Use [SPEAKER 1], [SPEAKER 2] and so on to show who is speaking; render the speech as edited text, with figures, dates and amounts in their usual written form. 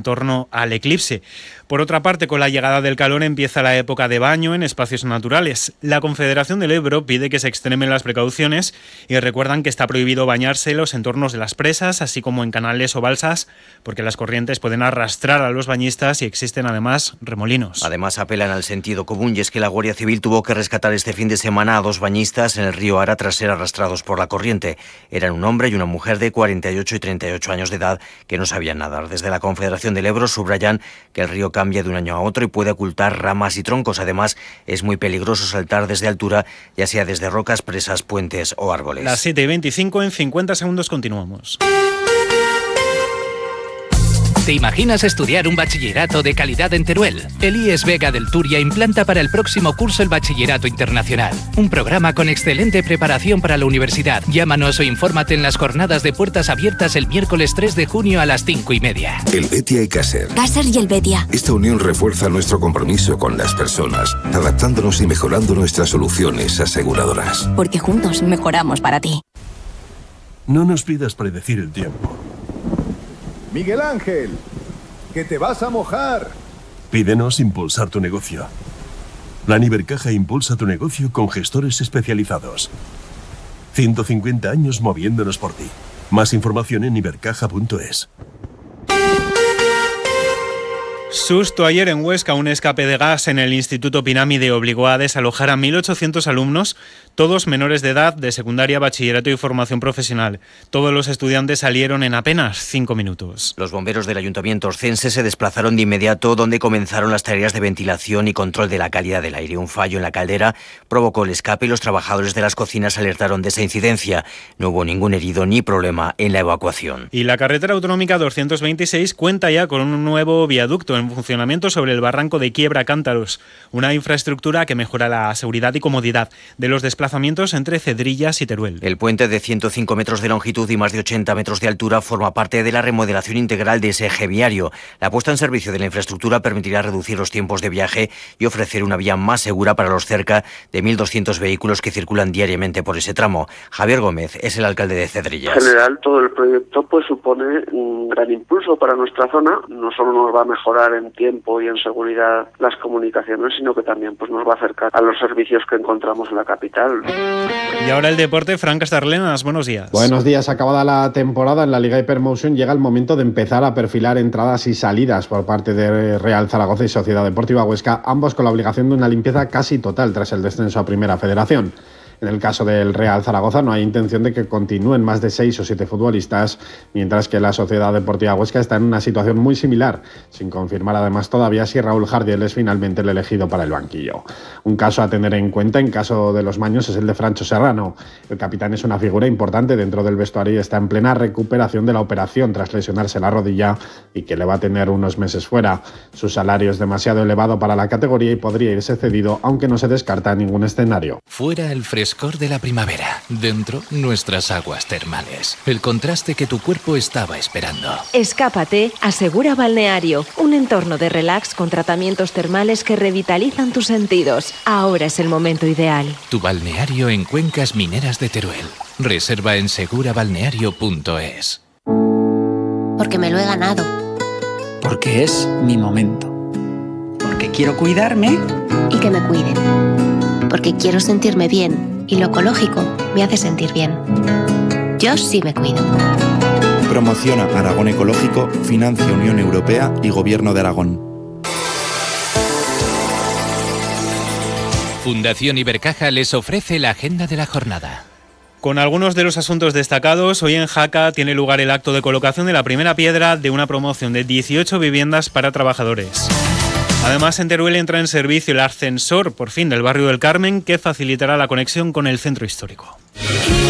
[SPEAKER 1] torno al eclipse. Por otra parte, con la llegada del calor empieza la época de baño en espacios naturales. La Confederación del Ebro pide que se extremen las precauciones y recuerdan que está prohibido bañarse en los entornos de las presas, así como en canales o balsas, porque las corrientes pueden arrastrar a los bañistas y existen además remolinos.
[SPEAKER 2] Además apelan al sentido común, y es que la Guardia Civil tuvo que rescatar este fin de semana a 2 bañistas en el río Ara tras ser arrastrados por la corriente. Eran un hombre y una mujer de 48 y 38 años de edad que no sabían nadar. Desde la Confederación del Ebro subrayan que el río cambia de un año a otro y puede ocultar ramas y troncos. Además, es muy peligroso saltar desde altura, ya sea desde rocas, presas, puentes o árboles.
[SPEAKER 1] Las 7:25, en 50 segundos continuamos.
[SPEAKER 3] ¿Te imaginas estudiar un bachillerato de calidad en Teruel? El IES Vega del Turia implanta para el próximo curso el Bachillerato Internacional. Un programa con excelente preparación para la universidad. Llámanos o infórmate en las jornadas de puertas abiertas el miércoles 3 de junio a las 5:30.
[SPEAKER 4] El Betia y Caser.
[SPEAKER 5] Caser y el Betia.
[SPEAKER 4] Esta unión refuerza nuestro compromiso con las personas, adaptándonos y mejorando nuestras soluciones aseguradoras.
[SPEAKER 5] Porque juntos mejoramos para ti.
[SPEAKER 6] No nos pidas predecir el tiempo.
[SPEAKER 7] Miguel Ángel, que te vas a mojar.
[SPEAKER 6] Pídenos impulsar tu negocio. Plan Ibercaja impulsa tu negocio con gestores especializados. 150 años moviéndonos por ti. Más información en ibercaja.es.
[SPEAKER 1] Susto ayer en Huesca. Un escape de gas en el Instituto Pirámide obligó a desalojar a 1.800 alumnos, todos menores de edad, de secundaria, bachillerato y formación profesional. Todos los estudiantes salieron en apenas 5 minutos.
[SPEAKER 2] Los bomberos del Ayuntamiento Orcense se desplazaron de inmediato, donde comenzaron las tareas de ventilación y control de la calidad del aire. Un fallo en la caldera provocó el escape y los trabajadores de las cocinas alertaron de esa incidencia. No hubo ningún herido ni problema en la evacuación.
[SPEAKER 1] Y la carretera autonómica 226 cuenta ya con un nuevo viaducto en funcionamiento sobre el barranco de Quiebra Cántaros, una infraestructura que mejora la seguridad y comodidad de los desplazamientos entre Cedrillas y Teruel.
[SPEAKER 2] El puente de 105 metros de longitud y más de 80 metros de altura forma parte de la remodelación integral de ese eje viario. La puesta en servicio de la infraestructura permitirá reducir los tiempos de viaje y ofrecer una vía más segura para los cerca de 1.200 vehículos que circulan diariamente por ese tramo. Javier Gómez es el alcalde de Cedrillas.
[SPEAKER 8] En general, todo el proyecto supone un gran impulso para nuestra zona. No solo nos va a mejorar en tiempo y en seguridad las comunicaciones, sino que también nos va a acercar a los servicios que encontramos en la capital.
[SPEAKER 1] Y ahora el deporte. Fran Castarlenas, buenos días.
[SPEAKER 9] Buenos días. Acabada la temporada en la Liga Hypermotion, llega el momento de empezar a perfilar entradas y salidas por parte de Real Zaragoza y Sociedad Deportiva Huesca, ambos con la obligación de una limpieza casi total tras el descenso a Primera Federación. En el caso del Real Zaragoza no hay intención de que continúen más de 6 o 7 futbolistas, mientras que la Sociedad Deportiva Huesca está en una situación muy similar, sin confirmar además todavía si Raúl Jardiel es finalmente el elegido para el banquillo. Un caso a tener en cuenta en caso de los maños es el de Francho Serrano. El capitán es una figura importante dentro del vestuario y está en plena recuperación de la operación tras lesionarse la rodilla y que le va a tener unos meses fuera. Su salario es demasiado elevado para la categoría y podría irse cedido, aunque no se descarta ningún escenario.
[SPEAKER 3] Fuera el frescor de la primavera, dentro nuestras aguas termales. El contraste que tu cuerpo estaba esperando.
[SPEAKER 10] Escápate a Segura Balneario, un entorno de relax con tratamientos termales que revitalizan tus sentidos. Ahora es el momento ideal.
[SPEAKER 3] Tu balneario en Cuencas Mineras de Teruel. Reserva en segurabalneario.es.
[SPEAKER 5] Porque me lo he ganado.
[SPEAKER 11] Porque es mi momento. Porque quiero cuidarme.
[SPEAKER 5] Y que me cuiden. Porque quiero sentirme bien. Y lo ecológico me hace sentir bien. Yo sí me cuido.
[SPEAKER 12] Promociona Aragón Ecológico, financia Unión Europea y Gobierno de Aragón.
[SPEAKER 3] Fundación Ibercaja les ofrece la agenda de la jornada.
[SPEAKER 1] Con algunos de los asuntos destacados, hoy en Jaca tiene lugar el acto de colocación de la primera piedra de una promoción de 18 viviendas para trabajadores. Además, en Teruel entra en servicio el ascensor, por fin, del barrio del Carmen, que facilitará la conexión con el centro histórico.